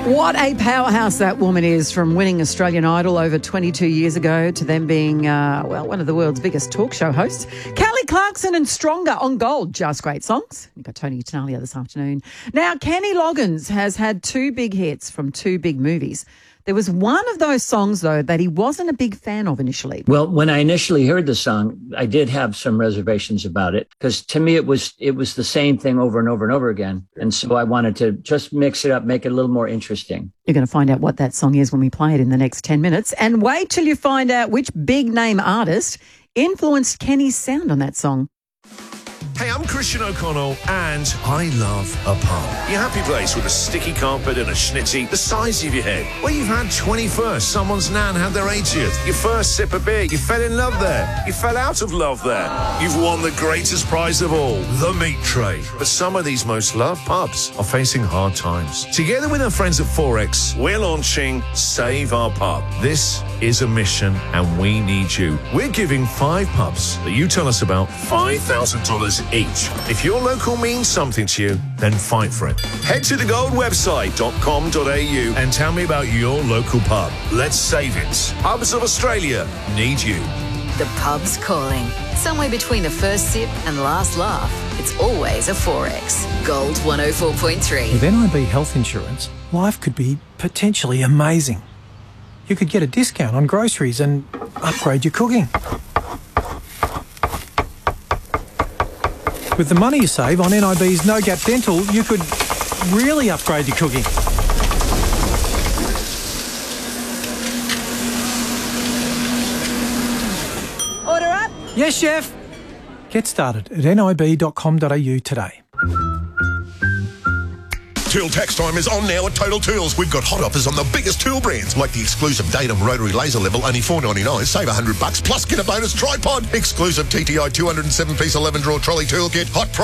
What a powerhouse that woman is, from winning Australian Idol over 22 years ago to then being, one of the world's biggest talk show hosts. Kelly Clarkson and Stronger on Gold. Just great songs. You've got Tony Tanalia this afternoon. Now, Kenny Loggins has had two big hits from two big movies. There was one of those songs, though, that he wasn't a big fan of initially. Well, when I initially heard the song, I did have some reservations about it because to me it was the same thing over and over and over again. And so I wanted to just mix it up, make it a little more interesting. You're going to find out what that song is when we play it in the next 10 minutes. And wait till you find out which big name artist influenced Kenny's sound on that song. Hey, I'm Christian O'Connell, and I love a pub. Your happy place with a sticky carpet and a schnitty the size of your head. Where you've had 21st, someone's nan had their 80th. Your first sip of beer, you fell in love there. You fell out of love there. You've won the greatest prize of all, the meat tray. But some of these most loved pubs are facing hard times. Together with our friends at Forex, we're launching Save Our Pub. This is a mission, and we need you. We're giving 5 pubs that you tell us about $5,000 each. If your local means something to you, then fight for it. Head to thegoldwebsite.com.au and tell me about your local pub. Let's save it. Pubs of Australia need you. The pub's calling. Somewhere between the first sip and last laugh, it's always a Forex. Gold 104.3. With NIB Health Insurance, life could be potentially amazing. You could get a discount on groceries and upgrade your cooking. With the money you save on NIB's No Gap Dental, you could really upgrade your cooking. Order up. Yes, chef. Get started at nib.com.au today. Tool tax time is on now at Total Tools. We've got hot offers on the biggest tool brands, like the exclusive Datum Rotary Laser Level, only $4.99. Save $100, plus get a bonus tripod. Exclusive TTI 207-piece 11-drawer trolley toolkit. Hot price.